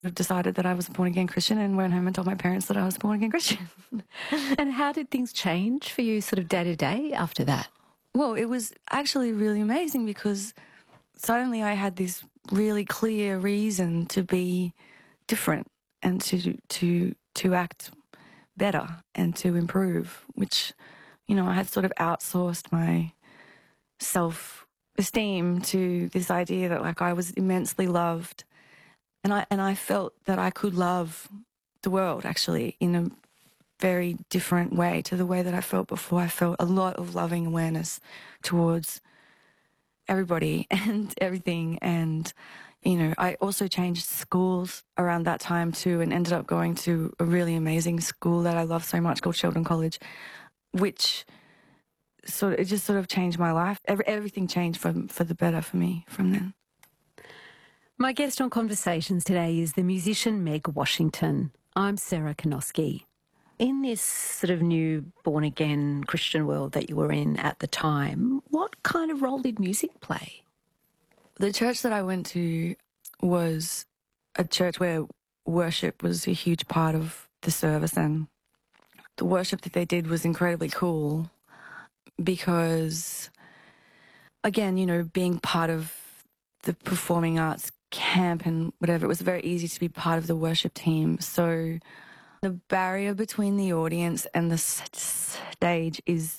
I've decided that I was a born-again Christian and went home and told my parents that I was a born-again Christian. And how did things change for you sort of day to day after that? Well, it was actually really amazing because suddenly I had this really clear reason to be different and to act better and to improve, which, you know, I had sort of outsourced my self-esteem to this idea that, like, I was immensely loved, and I felt that I could love the world actually in a very different way to the way that I felt before. I felt a lot of loving awareness towards everybody and everything. And, you know, I also changed schools around that time too and ended up going to a really amazing school that I love so much called Sheldon College, which it just sort of changed my life. Everything changed for the better for me from then. My guest on Conversations today is the musician Meg Washington. I'm Sarah Konoski. In this sort of new born-again Christian world that you were in at the time, what kind of role did music play? The church that I went to was a church where worship was a huge part of the service, and the worship that they did was incredibly cool because, again, you know, being part of the performing arts camp and whatever, it was very easy to be part of the worship team. So the barrier between the audience and the stage is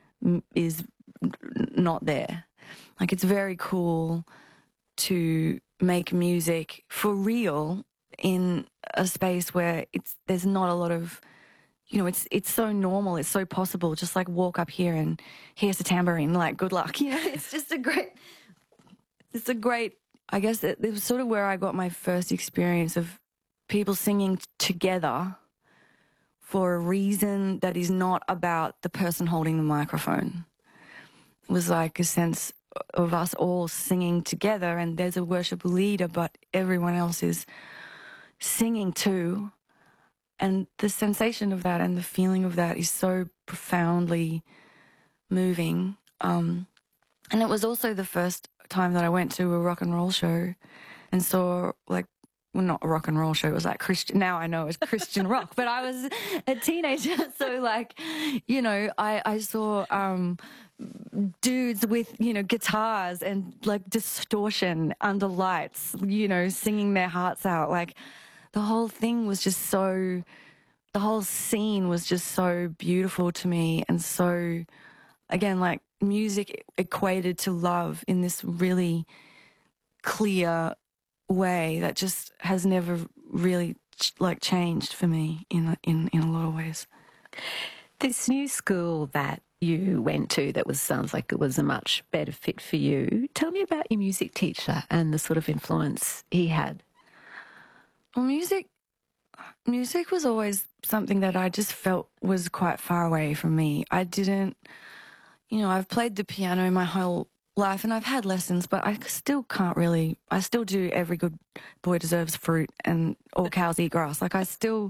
not there. Like, it's very cool to make music for real in a space where there's not a lot of, you know, it's so normal, it's so possible. Just like walk up here and here's the tambourine, like, good luck. You know, it's a great, I guess it was sort of where I got my first experience of people singing together for a reason that is not about the person holding the microphone. It was like a sense of us all singing together, and there's a worship leader, but everyone else is singing too. And the sensation of that and the feeling of that is so profoundly moving. And it was also the first time that I went to a rock and roll show and saw, like, well, not a rock and roll show, it was like Christian, now I know it's Christian rock, but I was a teenager, so, like, you know, I saw dudes with, you know, guitars and, like, distortion under lights, you know, singing their hearts out. Like, the whole thing was just so, the whole scene was just so beautiful to me, and so, again, like, music equated to love in this really clear way that just has never really like changed for me in a lot of ways. This new school that you went to that sounds like it was a much better fit for you. Tell me about your music teacher and the sort of influence he had. Well, music was always something that I just felt was quite far away from me. I didn't, you know, I've played the piano my whole life and I've had lessons, but I still can't really, I still do Every Good Boy Deserves Fruit and All Cows Eat Grass. Like, I still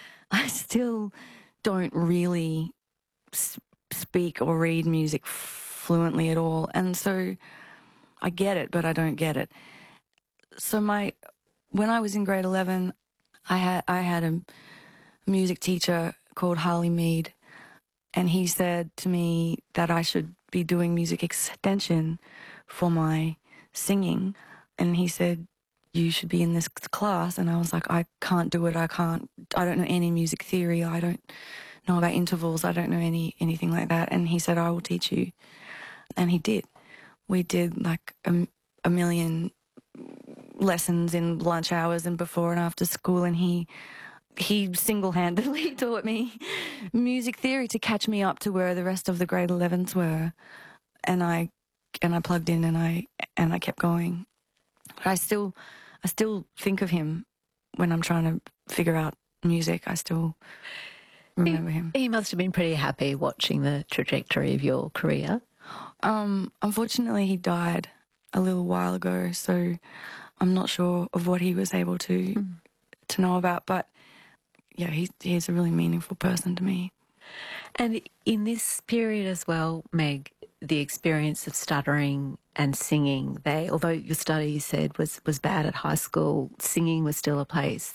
don't really speak or read music fluently at all. And so I get it, but I don't get it. So when I was in grade 11, I had a music teacher called Harley Mead, and he said to me that I should be doing music extension for my singing. And he said, you should be in this class. And I was like, I can't do it. I don't know any music theory. I don't know about intervals. I don't know anything like that. And he said, I will teach you. And he did. We did like a million lessons in lunch hours and before and after school. And he single-handedly taught me music theory to catch me up to where the rest of the grade 11s were. And I plugged in and I kept going. But I still think of him when I'm trying to figure out music. I still remember him. He must have been pretty happy watching the trajectory of your career. Unfortunately, he died a little while ago, so I'm not sure of what he was able to know about. But yeah, he's a really meaningful person to me. And in this period as well, Meg, the experience of stuttering and singing, although your study, you said, was bad at high school, singing was still a place